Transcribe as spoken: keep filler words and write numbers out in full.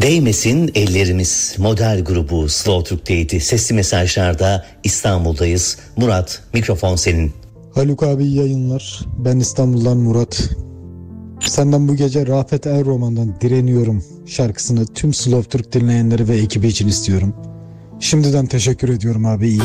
Değmesin ellerimiz model grubu Slow Türk'teydi. Sesli mesajlarda İstanbul'dayız. Murat, mikrofon senin. Haluk abi iyi yayınlar. Ben İstanbul'dan Murat. Senden bu gece Rafet Er Roman'dan Direniyorum şarkısını tüm Slow Türk dinleyenleri ve ekibi için istiyorum. Şimdiden teşekkür ediyorum abi. İyi